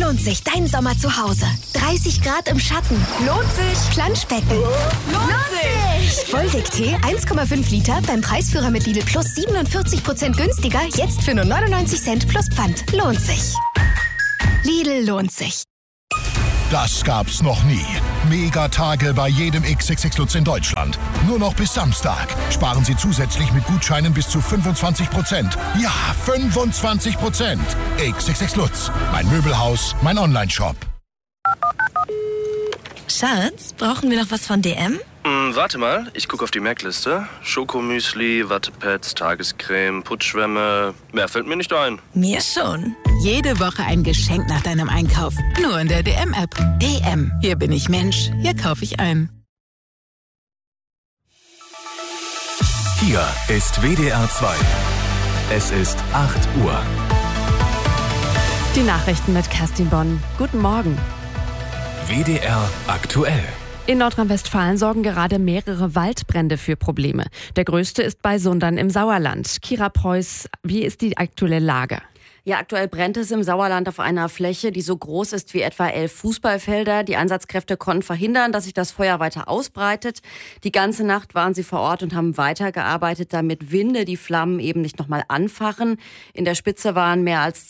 lohnt sich dein Sommer zu Hause. 30 Grad im Schatten. Lohnt sich. Planschbecken. Lohnt sich. Volvic-Tee 1,5 Liter beim Preisführer mit Lidl Plus 47% günstiger. Jetzt für nur 99 Cent plus Pfand. Lohnt sich. Lidl lohnt sich. Das gab's noch nie. Megatage bei jedem XXX Lutz in Deutschland. Nur noch bis Samstag. Sparen Sie zusätzlich mit Gutscheinen bis zu 25%. Ja, 25%. XXX Lutz. Mein Möbelhaus, mein Onlineshop. Schatz, brauchen wir noch was von DM? Warte mal, ich gucke auf die Merkliste. Schokomüsli, Wattepads, Tagescreme, Putzschwämme. Mehr fällt mir nicht ein. Mir schon. Jede Woche ein Geschenk nach deinem Einkauf. Nur in der DM-App. DM. Hier bin ich Mensch. Hier kaufe ich ein. Hier ist WDR 2. Es ist 8 Uhr. Die Nachrichten mit Kerstin Bonn. Guten Morgen. WDR aktuell. In Nordrhein-Westfalen sorgen gerade mehrere Waldbrände für Probleme. Der größte ist bei Sundern im Sauerland. Kira Preuß, wie ist die aktuelle Lage? Ja, aktuell brennt es im Sauerland auf einer Fläche, die so groß ist wie etwa 11 Fußballfelder. Die Einsatzkräfte konnten verhindern, dass sich das Feuer weiter ausbreitet. Die ganze Nacht waren sie vor Ort und haben weitergearbeitet, damit Winde die Flammen eben nicht nochmal anfachen. In der Spitze waren mehr als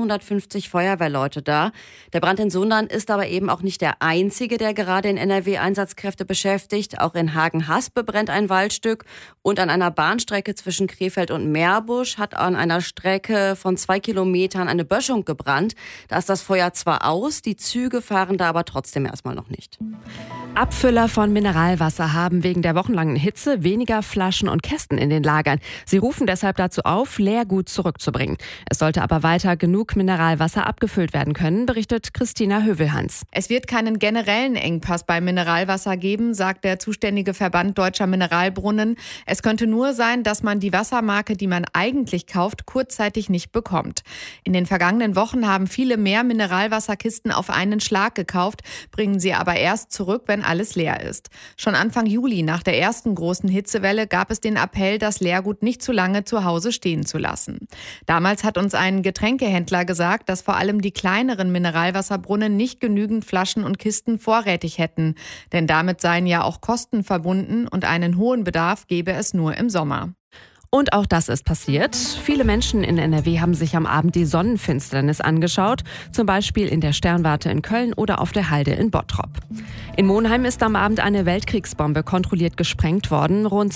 250 Feuerwehrleute da. Der Brand in Sundern ist aber eben auch nicht der einzige, der gerade in NRW Einsatzkräfte beschäftigt. Auch in Hagen-Haspe brennt ein Waldstück. Und an einer Bahnstrecke zwischen Krefeld und Meerbusch hat an einer Strecke von 2 Kilometern eine Böschung gebrannt. Da ist das Feuer zwar aus, die Züge fahren da aber trotzdem erstmal noch nicht. Abfüller von Mineralwasser haben wegen der wochenlangen Hitze weniger Flaschen und Kästen in den Lagern. Sie rufen deshalb dazu auf, Leergut zurückzubringen. Es sollte aber weiter genug Mineralwasser abgefüllt werden können, berichtet Christina Hövelhans. Es wird keinen generellen Engpass beim Mineralwasser geben, sagt der zuständige Verband Deutscher Mineralbrunnen. Es könnte nur sein, dass man die Wassermarke, die man eigentlich kauft, kurzzeitig nicht bekommt. In den vergangenen Wochen haben viele mehr Mineralwasserkisten auf einen Schlag gekauft, bringen sie aber erst zurück, wenn alles leer ist. Schon Anfang Juli, nach der ersten großen Hitzewelle, gab es den Appell, das Leergut nicht zu lange zu Hause stehen zu lassen. Damals hat uns ein Getränkehändler gesagt, dass vor allem die kleineren Mineralwasserbrunnen nicht genügend Flaschen und Kisten vorrätig hätten. Denn damit seien ja auch Kosten verbunden und einen hohen Bedarf gäbe es nur im Sommer. Und auch das ist passiert. Viele Menschen in NRW haben sich am Abend die Sonnenfinsternis angeschaut, zum Beispiel in der Sternwarte in Köln oder auf der Halde in Bottrop. In Monheim ist am Abend eine Weltkriegsbombe kontrolliert gesprengt worden. Rund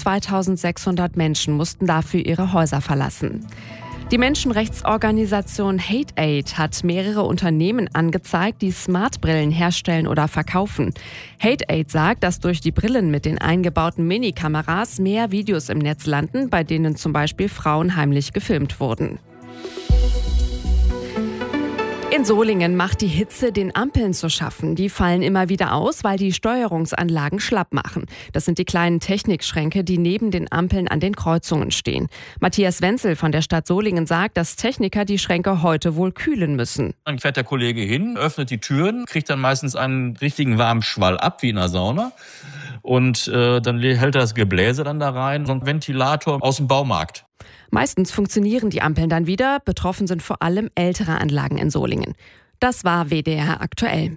2600 Menschen mussten dafür ihre Häuser verlassen. Die Menschenrechtsorganisation Hate Aid hat mehrere Unternehmen angezeigt, die Smartbrillen herstellen oder verkaufen. Hate Aid sagt, dass durch die Brillen mit den eingebauten Minikameras mehr Videos im Netz landen, bei denen zum Beispiel Frauen heimlich gefilmt wurden. In Solingen macht die Hitze den Ampeln zu schaffen. Die fallen immer wieder aus, weil die Steuerungsanlagen schlapp machen. Das sind die kleinen Technikschränke, die neben den Ampeln an den Kreuzungen stehen. Matthias Wenzel von der Stadt Solingen sagt, dass Techniker die Schränke heute wohl kühlen müssen. Dann fährt der Kollege hin, öffnet die Türen, kriegt dann meistens einen richtigen warmen Schwall ab, wie in einer Sauna. Und dann hält er das Gebläse dann da rein, so ein Ventilator aus dem Baumarkt. Meistens funktionieren die Ampeln dann wieder. Betroffen sind vor allem ältere Anlagen in Solingen. Das war WDR aktuell.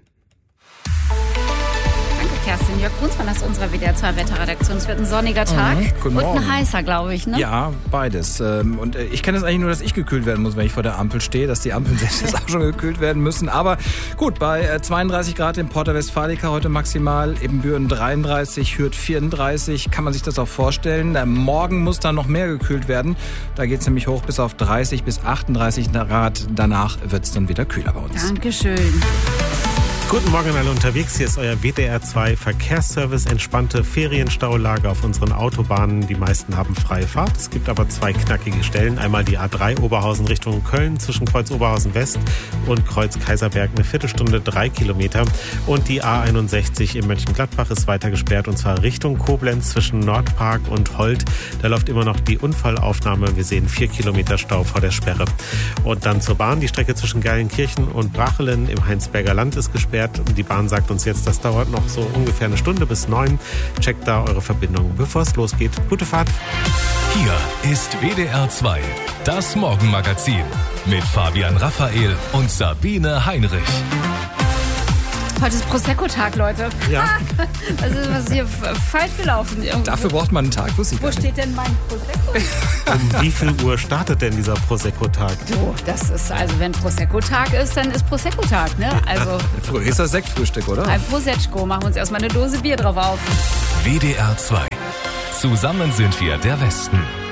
Danke, Kerstin. Jörg Brunsmann aus unserer WDR 2 Wetterredaktion. Es wird ein sonniger Tag Guten und Morgen. ein heißer, glaube ich, ne? Ja, beides. Und ich kenne es eigentlich nur, dass ich gekühlt werden muss, wenn ich vor der Ampel stehe, dass die Ampeln selbst jetzt auch schon gekühlt werden müssen. Aber gut, bei 32 Grad in Porta Westfalica heute maximal, Ibbenbüren 33, Hürth 34, kann man sich das auch vorstellen. Morgen muss dann noch mehr gekühlt werden. Da geht es nämlich hoch bis auf 30 bis 38 Grad. Danach wird es dann wieder kühler bei uns. Dankeschön. Guten Morgen an alle unterwegs. Hier ist euer WDR 2 Verkehrsservice. Entspannte Ferienstaulage auf unseren Autobahnen. Die meisten haben freie Fahrt. Es gibt aber zwei knackige Stellen. Einmal die A3 Oberhausen Richtung Köln zwischen Kreuz Oberhausen West und Kreuz Kaiserberg eine Viertelstunde, 3 Kilometer. Und die A61 in Mönchengladbach ist weiter gesperrt und zwar Richtung Koblenz zwischen Nordpark und Holt. Da läuft immer noch die Unfallaufnahme. Wir sehen 4 Kilometer Stau vor der Sperre. Und dann zur Bahn. Die Strecke zwischen Geilenkirchen und Brachelen im Heinsberger Land ist gesperrt. Die Bahn sagt uns jetzt, das dauert noch so ungefähr eine Stunde bis 9. Checkt da eure Verbindung, bevor es losgeht. Gute Fahrt. Hier ist WDR 2. Das Morgenmagazin mit Fabian Raphael und Sabine Heinrich. Heute ist Prosecco-Tag, Leute. Ja. Was ist hier falsch gelaufen? Dafür braucht man einen Tag, wusste ich Wo gar nicht. steht denn mein Prosecco? Um wie viel Uhr startet denn dieser Prosecco-Tag? So, das ist also, wenn Prosecco-Tag ist, dann ist Prosecco-Tag, ne? Also Früher ist das Sektfrühstück, oder? ein Prosecco, machen wir uns erstmal eine Dose Bier drauf auf. WDR 2. Zusammen sind wir der Westen.